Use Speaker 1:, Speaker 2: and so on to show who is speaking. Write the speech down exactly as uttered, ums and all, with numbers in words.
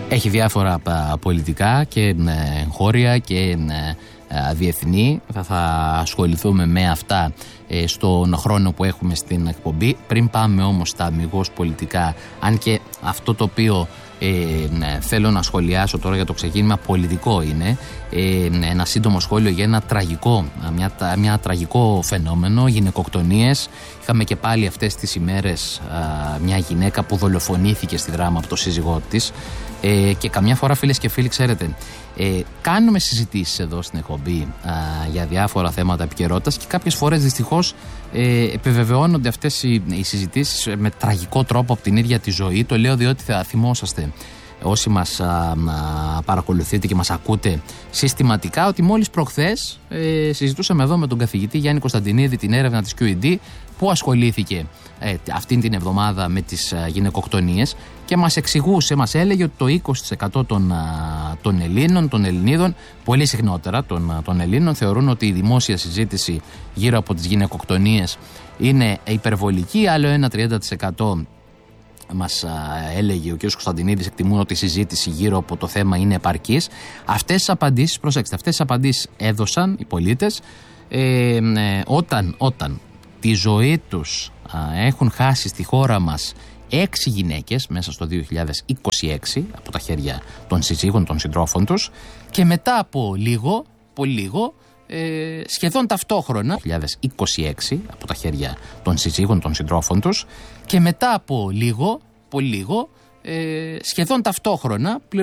Speaker 1: Έχει διάφορα πολιτικά και εγχώρια και διεθνή. Θα, θα ασχοληθούμε με αυτά ε, στον χρόνο που έχουμε στην εκπομπή. Πριν πάμε όμως στα αμιγώς πολιτικά, αν και αυτό το οποίο ε, θέλω να σχολιάσω τώρα για το ξεκίνημα πολιτικό είναι, ε, ένα σύντομο σχόλιο για ένα τραγικό, μια, μια τραγικό φαινόμενο, γυναικοκτονίες. Είχαμε και πάλι αυτές τις ημέρες α, μια γυναίκα που δολοφονήθηκε στη Δράμα από το σύζυγό της. Ε, και καμιά φορά, φίλες και φίλοι, ξέρετε, ε, κάνουμε συζητήσεις εδώ στην εκπομπή α, για διάφορα θέματα επικαιρότητας και κάποιες φορές δυστυχώς ε, επιβεβαιώνονται αυτές οι, οι συζητήσεις με τραγικό τρόπο από την ίδια τη ζωή. Το λέω διότι θα θυμόσαστε, όσοι μας α, α, παρακολουθείτε και μας ακούτε συστηματικά, ότι μόλις προχθές ε, συζητούσαμε εδώ με τον καθηγητή Γιάννη Κωνσταντινίδη την έρευνα της κιου ι ντι που ασχολήθηκε ε, αυτήν την εβδομάδα με τις α, γυναικοκτονίες και μας εξηγούσε, μας έλεγε ότι το είκοσι τοις εκατό των, α, των Ελλήνων, των Ελληνίδων, πολύ συχνότερα των, α, των Ελλήνων, θεωρούν ότι η δημόσια συζήτηση γύρω από τις γυναικοκτονίες είναι υπερβολική. Άλλο ένα τριάντα τοις εκατό μας α, έλεγε ο κ. Κωνσταντινίδης, εκτιμούν ότι η συζήτηση γύρω από το θέμα είναι επαρκής. Αυτές τις απαντήσεις, προσέξτε, αυτές τις απαντήσεις έδωσαν οι πολίτες ε, ε, όταν, όταν τη ζωή τους α, έχουν χάσει στη χώρα μας έξι γυναίκες μέσα στο δύο χιλιάδες είκοσι έξι από τα χέρια των συζύγων, των συντρόφων τους, και μετά από λίγο, πολύ λίγο, ε, σχεδόν ταυτόχρονα δύο χιλιάδες είκοσι έξι από τα χέρια των συζύγων, των συντρόφων τους, και μετά από λίγο, πολύ λίγο, ε, σχεδόν ταυτόχρονα